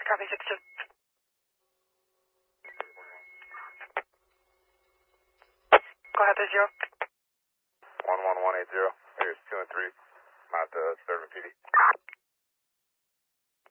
Copy 62. Go ahead, 30. 11180. Here's 2 and 3. I'm at the Serving PD.